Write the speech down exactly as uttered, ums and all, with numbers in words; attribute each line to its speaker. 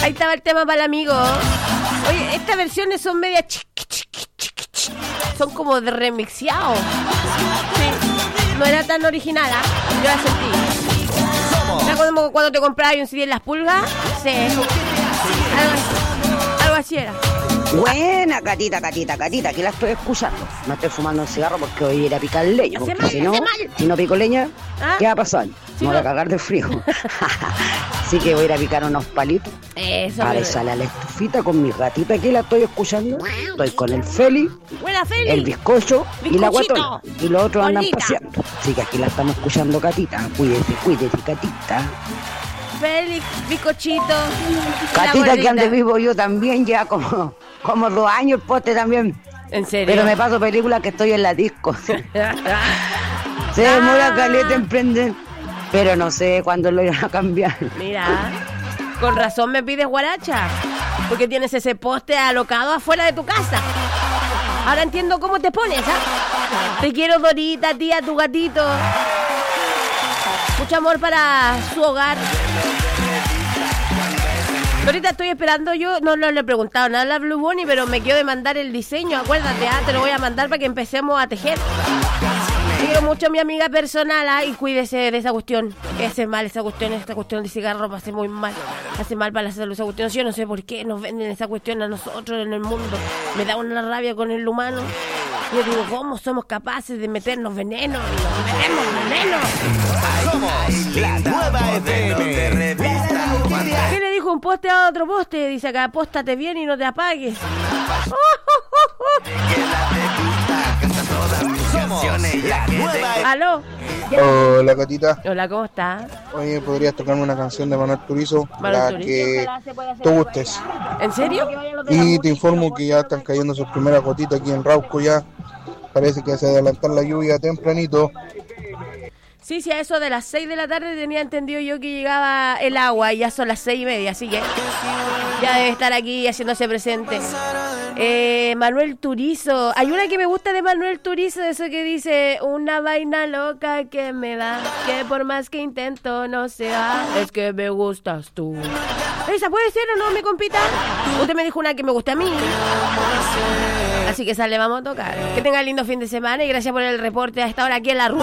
Speaker 1: Ahí estaba el tema para el amigo. Oye, estas versiones son media chiqui, chiqui, chiqui, chiqui. Son como de remixeado. Sí. No era tan original, ¿eh? Yo la sentí. ¿Sabes como cuando te comprabas un C D en las pulgas? Sí. Algo así, algo así era.
Speaker 2: Buena, Catita, Catita, Catita, aquí la estoy escuchando. No estoy fumando un cigarro porque voy a ir a picar leña. Porque mal, si, no, si no pico leña, ¿ah? ¿Qué va a pasar?
Speaker 1: Si
Speaker 2: me
Speaker 1: no...
Speaker 2: voy a cagar de frío. Así que voy a ir a picar unos palitos.
Speaker 1: Eso.
Speaker 2: Para echarle a la estufita con mi gatita. Aquí la estoy escuchando. Estoy con el Feli,
Speaker 1: Buena, Feli.
Speaker 2: el bizcocho y la guatona. Y los otros
Speaker 1: Bonita.
Speaker 2: andan paseando. Así que aquí la estamos escuchando, Catita. Cuídese, cuídese, Catita.
Speaker 1: Félix, bizcochito.
Speaker 2: Catita, que ande vivo yo también, ya como, como dos años el poste también.
Speaker 1: ¿En serio?
Speaker 2: Pero me paso película que estoy en la disco. Se demora caleta en prender, pero no sé cuándo lo irán a cambiar.
Speaker 1: Mira, con razón me pides guaracha, porque tienes ese poste alocado afuera de tu casa. Ahora entiendo cómo te pones, ¿ah? Te quiero, Dorita, tía, tu gatito. Mucho amor para su hogar. Ahorita estoy esperando, yo no, no le he preguntado nada a la Blue Bunny, pero me quiero de mandar el diseño, acuérdate, ah, te lo voy a mandar para que empecemos a tejer. Quiero mucho a mi amiga personal, ah, y cuídese de esa cuestión, que hace mal esa cuestión, esta cuestión de cigarro hace muy mal, hace mal para la salud esa cuestión. Yo no sé por qué nos venden esa cuestión a nosotros en el mundo, me da una rabia con el humano. Yo digo, ¿cómo somos capaces de meternos veneno? Y nos metemos veneno.
Speaker 3: Somos la nueva F M.
Speaker 1: ¿Qué le dijo un poste a otro poste? Dice acá, apóstate bien y no te apagues.
Speaker 3: Somos la nueva.
Speaker 1: ¿Aló?
Speaker 4: Hola, Catita.
Speaker 1: Hola, ¿cómo estás?
Speaker 4: Oye, ¿podrías tocarme una canción de Manuel Turizo?
Speaker 1: Manuel
Speaker 4: La
Speaker 1: Turizo.
Speaker 4: que tú gustes.
Speaker 1: ¿En serio?
Speaker 4: Y te informo que ya están cayendo sus primeras gotitas aquí en Rauco ya. Parece que se adelantar la lluvia tempranito.
Speaker 1: Sí, sí, a eso de las seis de la tarde tenía entendido yo que llegaba el agua y ya son las seis y media, así que ya debe estar aquí haciéndose presente. Eh, Manuel Turizo, hay una que me gusta de Manuel Turizo, eso que dice, una vaina loca que me da, que por más que intento no se va, es que me gustas tú. ¿Esa puede ser o no, mi compita? Usted me dijo una que me gusta a mí. Así que sale, vamos a tocar. Que tenga lindo fin de semana y gracias por el reporte a esta hora aquí en la ruta.